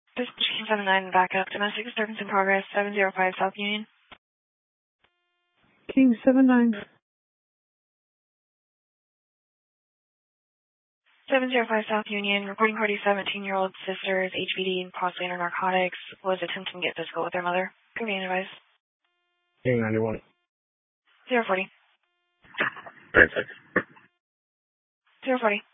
This is King 79 backup. Domestic disturbance in progress, 705 South Union. King 79. 705 South Union, reporting party 17-year-old sister's HVD and possibly under narcotics, was attempting to get physical with their mother. Convenient advice. King 91. 040. 36. 040.